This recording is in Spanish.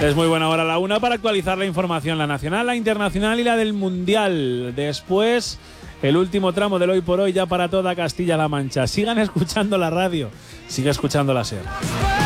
Es muy buena hora la una para actualizar la información, la nacional, la internacional y la del Mundial. Después, el último tramo del Hoy por Hoy ya para toda Castilla-La Mancha. Sigan escuchando la radio, siga escuchando la SER.